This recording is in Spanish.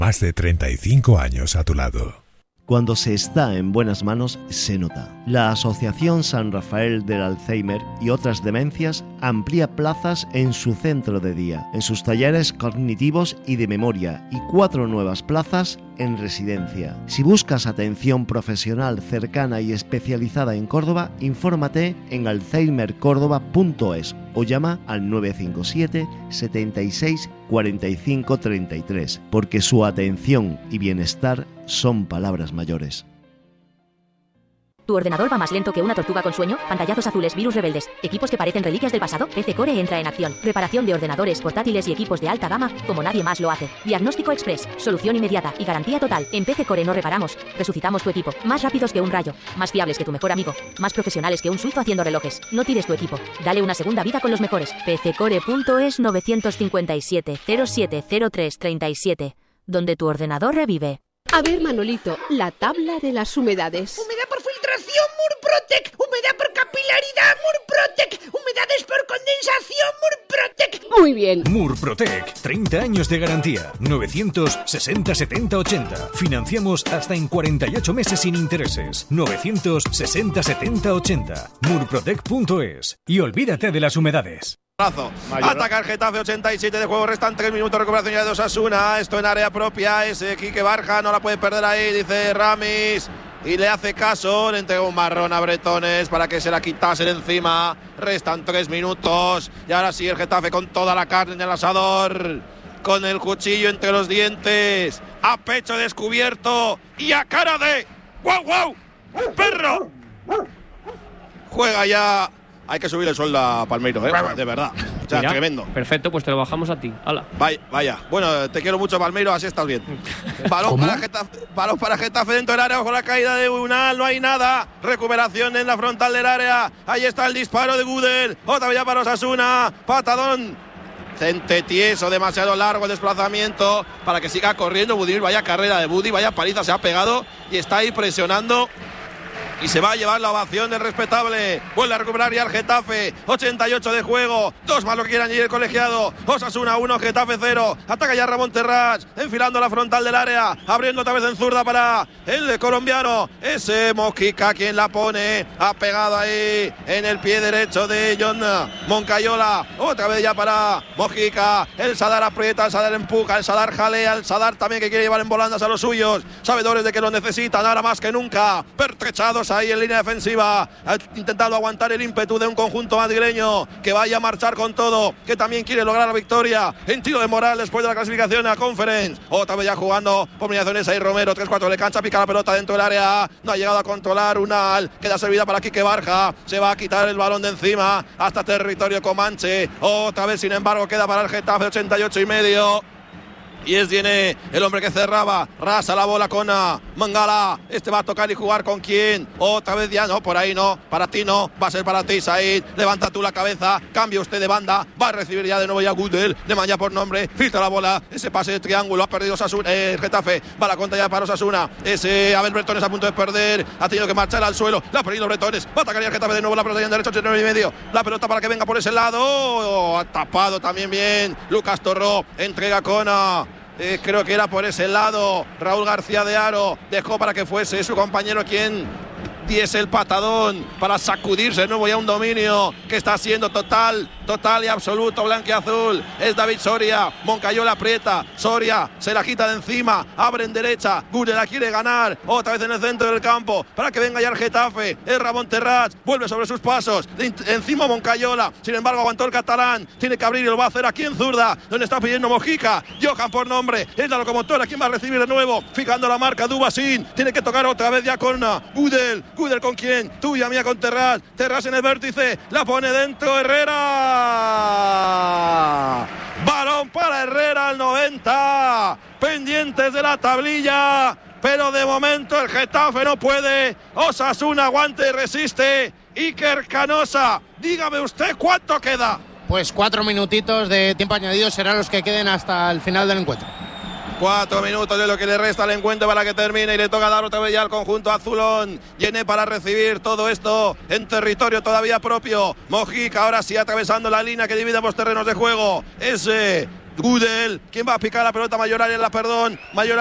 Más de 35 años a tu lado. Cuando se está en buenas manos, se nota. La Asociación San Rafael del Alzheimer y otras demencias amplía plazas en su centro de día, en sus talleres cognitivos y de memoria, y 4 nuevas plazas en residencia. Si buscas atención profesional cercana y especializada en Córdoba, infórmate en alzheimercordoba.es o llama al 957 76 45 33, porque su atención y bienestar son palabras mayores. ¿Tu ordenador va más lento que una tortuga con sueño? ¿Pantallazos azules, virus rebeldes, equipos que parecen reliquias del pasado? PC Core entra en acción. Reparación de ordenadores portátiles y equipos de alta gama como nadie más lo hace. Diagnóstico express, solución inmediata y garantía total. En PC Core no reparamos, resucitamos tu equipo. Más rápidos que un rayo, más fiables que tu mejor amigo, más profesionales que un suizo haciendo relojes. No tires tu equipo, dale una segunda vida con los mejores. PCcore.es 957 0703 37, donde tu ordenador revive. A ver, Manolito, la tabla de las humedades. Humedad por filtración, Murprotec. Humedad por capilaridad, Murprotec. Humedades por condensación, Murprotec. Muy bien. Murprotec, 30 años de garantía. 960 70 80. Financiamos hasta en 48 meses sin intereses. 960 70 80. Murprotec.es. Y olvídate de las humedades. Ataca el Getafe, 87 de juego, restan 3 minutos, recuperación ya de Osasuna, esto en área propia, ese Quique Barja no la puede perder ahí, dice Ramis, y le hace caso, le entrega un marrón a Bretones para que se la quitase de encima, restan 3 minutos, y ahora sí el Getafe con toda la carne en el asador, con el cuchillo entre los dientes, a pecho descubierto, y a cara de ¡guau, guau! ¡Perro! Juega ya. Hay que subir el sueldo a Palmeiro, de verdad. O sea, mira, tremendo. Perfecto, pues te lo bajamos a ti. ¡Hala! Vaya. Bueno, te quiero mucho, Palmeiro, así estás bien. Balón para Getafe dentro del área, ojo la caída de Unal, no hay nada. Recuperación en la frontal del área. Ahí está el disparo de Gudel. Otra vez ya para Osasuna. Patadón. Cente tieso, demasiado largo el desplazamiento para que siga corriendo Budimir. Vaya carrera de Budi, vaya paliza se ha pegado y está ahí presionando. Y se va a llevar la ovación del respetable. Vuelve a recuperar ya el Getafe. 88 de juego. 2 más lo que quieran ir el colegiado. Osasuna 1, Getafe 0. Ataca ya Ramón Terrats. Enfilando la frontal del área. Abriendo otra vez en zurda para el colombiano. Ese Mojica quien la pone. Ha pegado ahí en el pie derecho de John Moncayola. Otra vez ya para Mojica. El Sadar aprieta, el Sadar empuja, el Sadar jalea. El Sadar también que quiere llevar en volandas a los suyos. Sabedores de que lo necesitan ahora más que nunca. Pertrechados ahí en línea defensiva, ha intentado aguantar el ímpetu de un conjunto madrileño que vaya a marchar con todo, que también quiere lograr la victoria en tiro de moral después de la clasificación a la Conference. Otra vez ya jugando por mediaciones ahí Romero, 3-4 de cancha, pica la pelota dentro del área, no ha llegado a controlar Unal, queda servida para Quique Barja, se va a quitar el balón de encima hasta territorio comanche, otra vez sin embargo queda para el Getafe, 88,5. Y es Diene, el hombre que cerraba. Rasa la bola con Mangala. Este va a tocar y jugar con quién. Otra vez ya no, por ahí no. Para ti no, va a ser para ti, Said. Levanta tú la cabeza, cambia usted de banda. Va a recibir ya de nuevo ya Gudel. Le manda por nombre, filtra la bola. Ese pase de triángulo, ha perdido el Getafe. Va la contra ya para Osasuna. Ese Abel Bretones a punto de perder. Ha tenido que marchar al suelo. La ha perdido Bretones. Va a atacar ya el Getafe de nuevo. La pelota ya en derecho, 89,5. La pelota para que venga por ese lado. Ha tapado también bien. Lucas Torró entrega con creo que era por ese lado. Raúl García de Haro dejó para que fuese su compañero quien diese el patadón para sacudirse de nuevo ya un dominio que está siendo total y absoluto blanquiazul. Es David Soria. Moncayola aprieta, Soria se la quita de encima, abre en derecha, Gudel la quiere ganar, otra vez en el centro del campo para que venga ya el Getafe. Es Ramón Terrats, vuelve sobre sus pasos, encima Moncayola, sin embargo aguantó el catalán, tiene que abrir y lo va a hacer aquí en zurda, donde está pidiendo Mojica. Johan por nombre, es la locomotora quien va a recibir de nuevo, fijando la marca Dubasin, tiene que tocar otra vez ya con Gudel con quién, tuya mía con Terrats en el vértice, la pone dentro Herrera. Balón para Herrera al 90, pendientes de la tablilla, pero de momento el Getafe no puede. Osasuna aguanta y resiste. Iker Canosa, dígame usted cuánto queda. Pues 4 minutitos de tiempo añadido serán los que queden hasta el final del encuentro. 4 minutos de lo que le resta al encuentro para que termine y le toca dar otra vez ya al conjunto azulón. Viene para recibir todo esto en territorio todavía propio. Mojica ahora sí atravesando la línea que divide ambos terrenos de juego. Ese Gudel. ¿Quién va a picar la pelota? Mayoral en la perdón. Mayoral